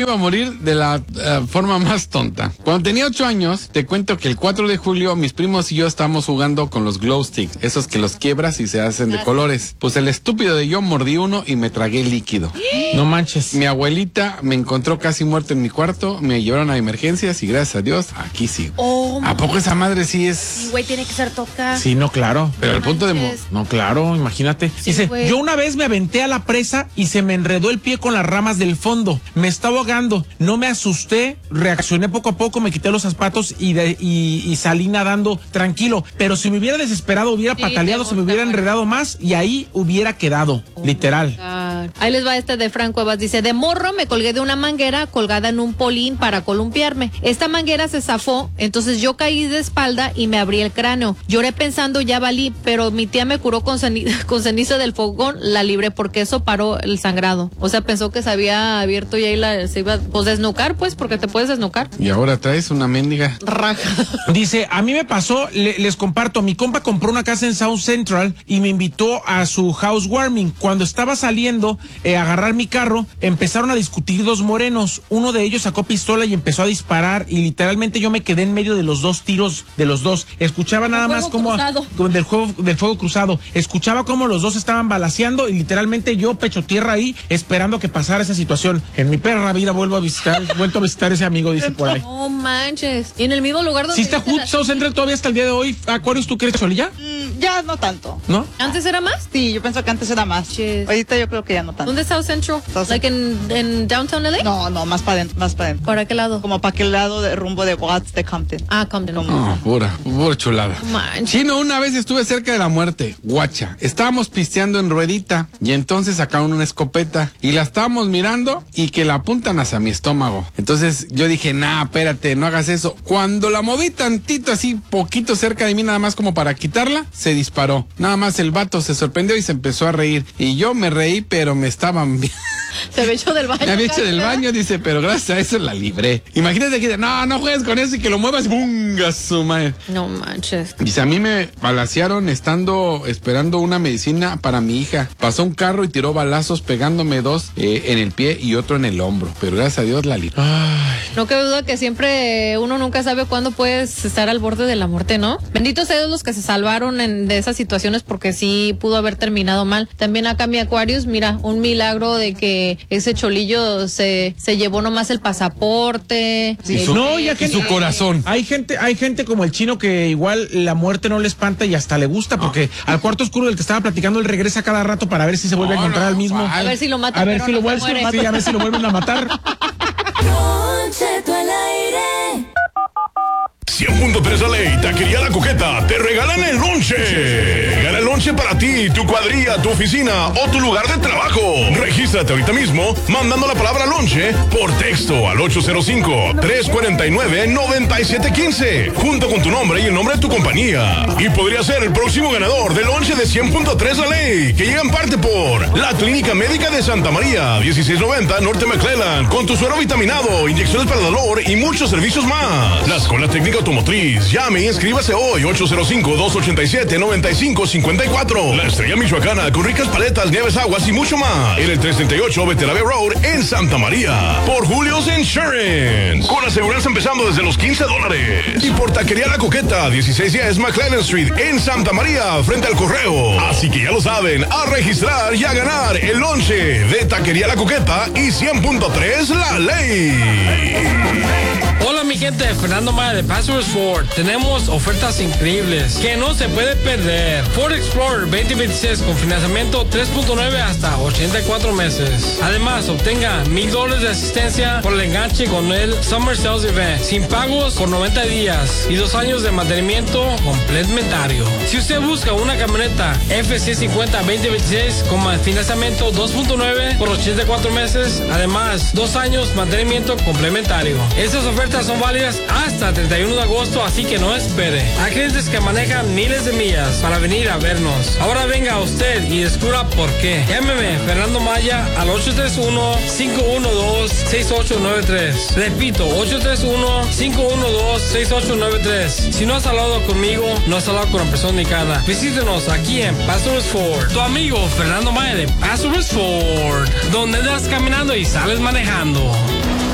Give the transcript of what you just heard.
iba a morir de la forma más tonta. Cuando tenía 8 años, te cuento que el 4 de julio mis primos y yo estábamos jugando con los glow sticks, esos que los quiebras y se hacen de colores. Pues el estúpido de yo mordí uno y me tragué el líquido. No manches. Mi abuelita me encontró casi muerto en mi cuarto, me llevaron a emergencias y gracias a Dios, aquí sigo. ¿A poco esa madre sí es...? Sí, güey, tiene que ser toca. Sí, no, claro. Pero al punto de... No, claro, imagínate. Sí, Dice, güey. yo una vez me aventé a la presa y se me enredó el pie con las ramas del fondo. Me estaba ahogando. No me asusté, reaccioné poco a poco, me quité los zapatos y salí nadando tranquilo. Pero si me hubiera desesperado, hubiera pataleado, se me hubiera enredado más y ahí hubiera quedado, literal. Ahí les va este de Frank Cuevas. Dice, de morro me colgué de una manguera colgada en un polín para columpiarme. Esta manguera se zafó, entonces yo caí de espalda y me abrí el cráneo. Lloré pensando, ya valí, pero mi tía me curó con ceniza del fogón, la libré porque eso paró el sangrado. O sea, pensó que se había abierto y ahí se iba pues desnucar, pues, porque te puedes desnucar. Y ahora traes una mendiga Raja. Dice, a mí me pasó, les comparto, mi compa compró una casa en South Central y me invitó a su housewarming. Cuando estaba saliendo a agarrar mi carro, empezaron a discutir dos morenos. Uno de ellos sacó pistola y empezó a disparar y literalmente yo me quedé en medio de los dos tiros de los dos. Escuchaba nada más como del fuego cruzado. Escuchaba como los dos estaban balaceando y literalmente yo pecho tierra ahí esperando que pasara esa situación. En mi perra vida vuelto a visitar ese amigo, dice por ahí. No manches. Y en el mismo lugar donde... ¿Sí está South Central todavía hasta el día de hoy? Aquarius, ¿tú crees, Cholilla? Ya no tanto. ¿No? ¿Antes era más? Sí, yo pienso que antes era más. Chis. Ahorita yo creo que ya no tanto. ¿Dónde es South Central? Like en Downtown LA? No, más para adentro, ¿Para qué lado? Como para aquel lado de rumbo de Watts de Compton. Compton. No, pura chulada. Manches. Chino, una vez estuve cerca de la muerte, guacha. Estábamos pisteando en ruedita y entonces sacaron una escopeta y la estábamos mirando y que la apuntan hacia mi estómago. Entonces yo dije, nah, espérate, no hagas eso. Cuando la moví tantito así, poquito cerca de mí, nada más como para quitarla, se disparó. Nada más el vato se sorprendió y se empezó a reír. Y yo me reí, pero me estaban... Se había hecho del baño. Me había hecho del baño, dice, pero gracias a eso la libré. Imagínate que no juegues con eso y que lo muevas, ¡bunga su madre! No manches. Dice, a mí me balacearon esperando una medicina para mi hija. Pasó un carro y tiró balazos pegándome dos en el pie y otro en el hombro. Pero gracias a Dios la libré. No cabe duda que siempre uno nunca sabe cuándo puedes estar al borde de la muerte, ¿no? Benditos sean los que se salvaron de esas situaciones porque sí pudo haber terminado mal. También acá mi Aquarius, mira, un milagro de que ese cholillo se llevó nomás el pasaporte. Y su corazón. Hay gente como el Chino que igual la muerte no le espanta y hasta le gusta porque al cuarto oscuro del que estaba platicando él regresa cada rato para ver si se vuelve a encontrar al mismo. A ver si lo matan. A ver si lo vuelven a matar. Don Cheto al aire. 100.3 La Ley, Taquería La Coqueta, te regalan el lonche. Gana el lonche para ti, tu cuadrilla, tu oficina o tu lugar de trabajo. Regístrate ahorita mismo mandando la palabra lonche por texto al 805-349-9715, junto con tu nombre y el nombre de tu compañía. Y podría ser el próximo ganador del lonche de 100.3 La Ley, que llega en parte por la Clínica Médica de Santa María, 1690 Norte McClellan, con tu suero vitaminado, inyecciones para el dolor y muchos servicios más. La Escuela Técnica Automotriz. Llame y inscríbase hoy, 805-287-9554. La Estrella Michoacana, con ricas paletas, nieves, aguas y mucho más. En el 338 Veteravia Road en Santa María. Por Julio's Insurance, con aseguranza empezando desde los $15. Y por Taquería La Coqueta, 1610 McLennan Street en Santa María, frente al correo. Así que ya lo saben, a registrar y a ganar el lonche de Taquería La Coqueta y 100.3 La Ley. Hola mi gente, Fernando Maya de Passwords Ford. Tenemos ofertas increíbles que no se puede perder. Ford Explorer 2026 con financiamiento 3.9 hasta 84 meses. Además, obtenga $1,000 de asistencia por el enganche con el Summer Sales Event, sin pagos por 90 días y 2 años de mantenimiento complementario. Si usted busca una camioneta F-150 2026 con financiamiento 2.9 por 84 meses, además 2 años mantenimiento complementario. Estas ofertas son válidas hasta 31 de agosto, así que no espere. Hay clientes que manejan miles de millas para venir a vernos. Ahora venga usted y descubra por qué. Llámeme Fernando Maya al 831-512-6893. Repito, 831-512-6893. Si no has hablado conmigo, no has hablado con una persona mexicana. Visítenos aquí en Passwords Ford. Tu amigo Fernando Maya de Passwords Ford, donde andas caminando y sales manejando.